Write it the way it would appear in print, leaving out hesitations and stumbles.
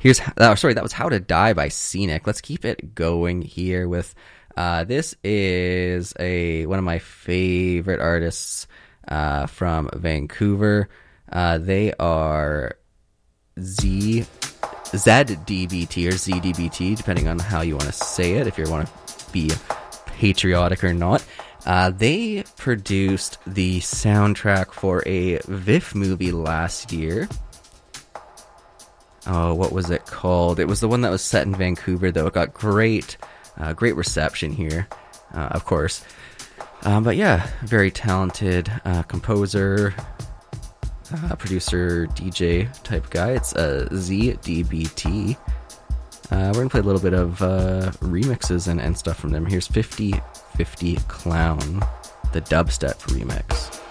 That was How to Die by Scenic. Let's keep it going here with this is one of my favorite artists from Vancouver. They are ZDBT or ZDBT, depending on how you want to say it, if you want to be patriotic or not. They produced the soundtrack for a VIFF movie last year. Oh, what was it called? It was the one that was set in Vancouver, though. It got great reception here, of course. But yeah, very talented composer, producer, DJ type guy. It's ZDBT. We're going to play a little bit of remixes and stuff from them. Here's 50/50 Clown, the dubstep remix.